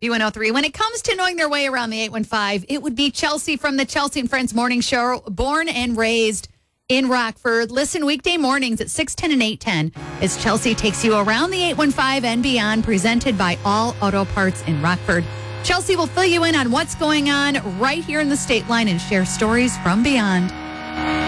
B103. When it comes to knowing their way around the 815, it would be Chelsea from the Chelsea and Friends Morning Show, born and raised in Rockford. Listen weekday mornings at 6:10 and 8:10 as Chelsea takes you around the 815 and beyond, presented by All Auto Parts in Rockford. Chelsea will fill you in on what's going on right here in the state line and share stories from beyond.